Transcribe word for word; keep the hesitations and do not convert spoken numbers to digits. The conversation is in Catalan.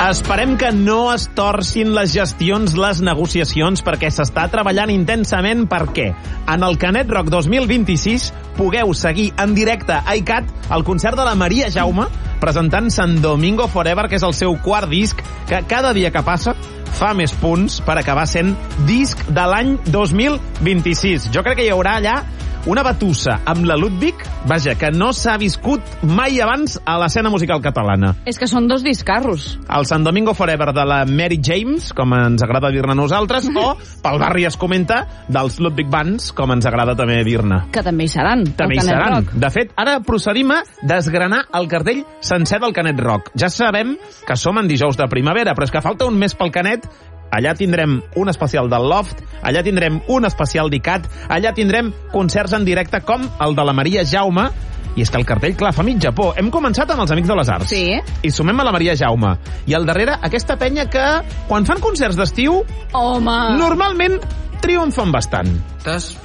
Esperem que no es torcin les gestions, les negociacions, perquè s'està treballant intensament perquè en el Canet Rock dos mil vint-i-sis pugueu seguir en directe a iCat el concert de la Maria Jaume presentant San Domingo Forever, que és el seu quart disc, que cada dia que passa fa més punts per acabar sent disc de l'any dos mil vint-i-sis. Jo crec que hi haurà allà una batussa amb la Ludwig, vaja, que no s'ha viscut mai abans a l'escena musical catalana. És que són dos discarros. El San Domingo Forever de la Mary James, com ens agrada dir-ne a nosaltres, o pel barri es comenta dels Ludwig Bands, com ens agrada també dir-ne. Que també hi seran. També hi seran. Rock. De fet, ara procedim a desgranar el cartell sencer del Canet Rock. Ja sabem que som en dijous de primavera, però és que falta un mes pel Canet. Allà tindrem un especial del Loft, allà tindrem un especial d'ICAT, allà tindrem concerts en directe com el de la Maria Jaume, i és que el cartell, clar, fa mitja por. Hem començat amb els Amics de les Arts. Sí. I sumem a la Maria Jaume. I al darrere, aquesta penya que, quan fan concerts d'estiu, home, normalment triomfen bastant.